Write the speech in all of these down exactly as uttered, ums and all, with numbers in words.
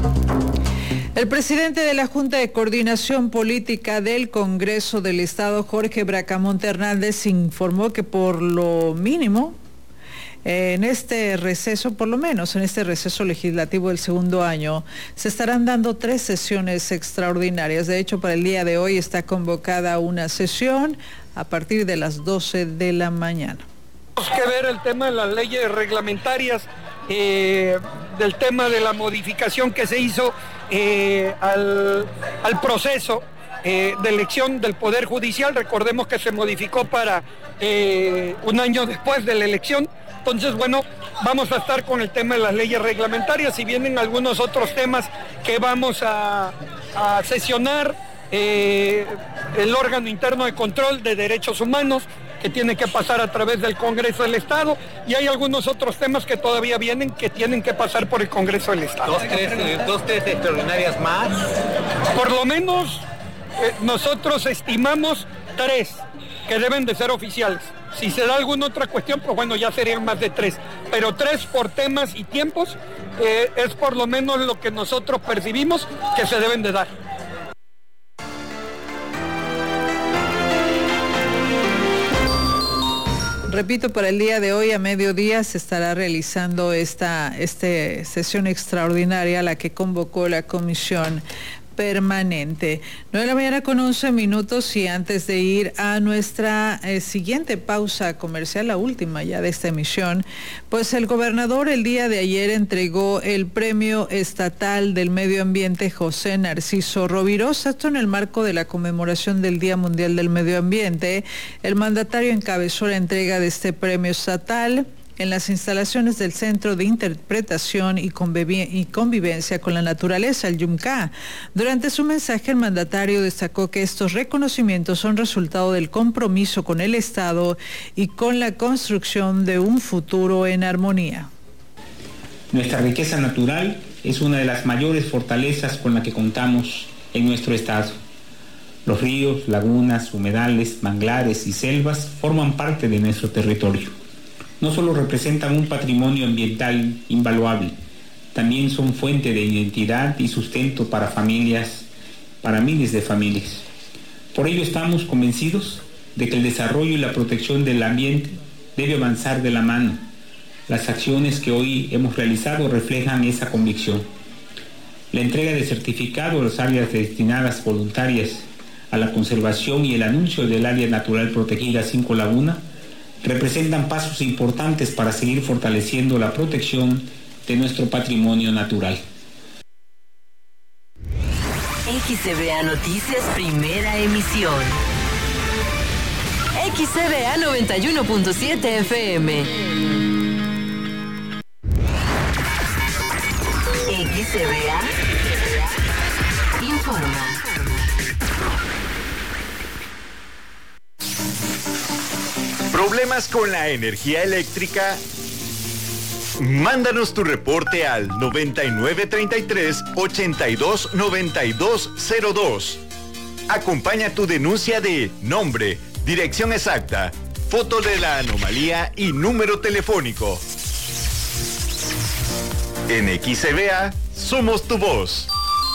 El presidente de la Junta de Coordinación Política del Congreso del Estado, Jorge Bracamonte Hernández, informó que por lo mínimo, en este receso, por lo menos en este receso legislativo del segundo año, se estarán dando tres sesiones extraordinarias. De hecho, para el día de hoy está convocada una sesión a partir de las doce de la mañana. Tenemos que ver el tema de las leyes reglamentarias, eh, del tema de la modificación que se hizo eh, al, al proceso eh, de elección del Poder Judicial. Recordemos que se modificó para eh, un año después de la elección. Entonces, bueno, vamos a estar con el tema de las leyes reglamentarias y vienen algunos otros temas que vamos a, a sesionar, eh, el órgano interno de control de derechos humanos, que tiene que pasar a través del Congreso del Estado, y hay algunos otros temas que todavía vienen que tienen que pasar por el Congreso del Estado. ¿Dos, tres, eh, dos, tres extraordinarias más? Por lo menos eh, nosotros estimamos tres que deben de ser oficiales. Si se da alguna otra cuestión, pues bueno, ya serían más de tres. Pero tres por temas y tiempos eh, es por lo menos lo que nosotros percibimos que se deben de dar. Repito, para el día de hoy a mediodía se estará realizando esta, esta sesión extraordinaria a la que convocó la Comisión Permanente. nueve de la mañana con once minutos, y antes de ir a nuestra eh, siguiente pausa comercial, la última ya de esta emisión, pues el gobernador el día de ayer entregó el Premio Estatal del Medio Ambiente José Narciso Rovirosa, esto en el marco de la conmemoración del Día Mundial del Medio Ambiente. El mandatario encabezó la entrega de este premio estatal en las instalaciones del Centro de Interpretación y, Conviv- y Convivencia con la Naturaleza, el YUMCA. Durante su mensaje, el mandatario destacó que estos reconocimientos son resultado del compromiso con el Estado y con la construcción de un futuro en armonía. Nuestra riqueza natural es una de las mayores fortalezas con la que contamos en nuestro Estado. Los ríos, lagunas, humedales, manglares y selvas forman parte de nuestro territorio. No solo representan un patrimonio ambiental invaluable, también son fuente de identidad y sustento para familias, para miles de familias. Por ello estamos convencidos de que el desarrollo y la protección del ambiente debe avanzar de la mano. Las acciones que hoy hemos realizado reflejan esa convicción. La entrega de certificado a las áreas destinadas voluntarias a la conservación y el anuncio del área natural protegida Cinco Laguna representan pasos importantes para seguir fortaleciendo la protección de nuestro patrimonio natural. X C B A Noticias, primera emisión. X C B A noventa y uno punto siete F M. X C B A informa. ¿Problemas con la energía eléctrica? Mándanos tu reporte al noventa y nueve treinta y tres, ochenta y dos noventa y dos cero dos. Acompaña tu denuncia de nombre, dirección exacta, foto de la anomalía y número telefónico. En X C B A somos tu voz.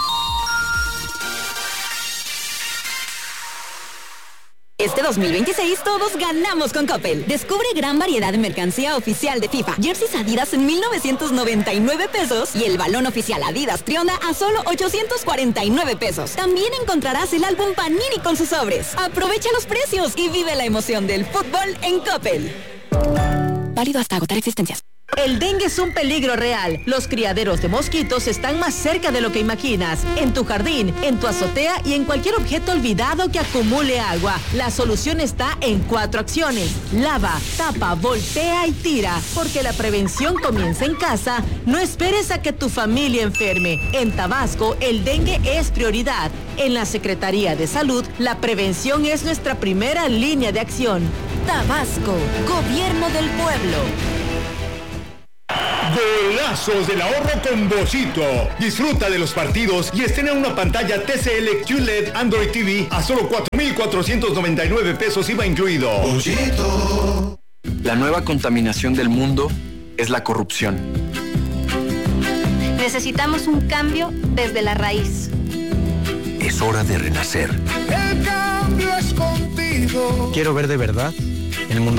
Este dos mil veintiséis todos ganamos con Coppel. Descubre gran variedad de mercancía oficial de FIFA. Jerseys Adidas en mil novecientos noventa y nueve pesos y el balón oficial Adidas Trionda a solo ochocientos cuarenta y nueve pesos. También encontrarás el álbum Panini con sus sobres. Aprovecha los precios y vive la emoción del fútbol en Coppel. Válido hasta agotar existencias. El dengue es un peligro real. Los criaderos de mosquitos están más cerca de lo que imaginas. En tu jardín, en tu azotea y en cualquier objeto olvidado que acumule agua. La solución está en cuatro acciones. Lava, tapa, voltea y tira. Porque la prevención comienza en casa. No esperes a que tu familia enferme. En Tabasco, el dengue es prioridad. En la Secretaría de Salud, la prevención es nuestra primera línea de acción. Tabasco, Gobierno del Pueblo. Golazos del ahorro con Bollito. Disfruta de los partidos y estrena una pantalla T C L Q L E D Android T V a solo cuatro mil cuatrocientos noventa y nueve pesos I V A incluido. Bollito. La nueva contaminación del mundo es la corrupción. Necesitamos un cambio desde la raíz. Es hora de renacer. El cambio es contigo. Quiero ver de verdad el mundo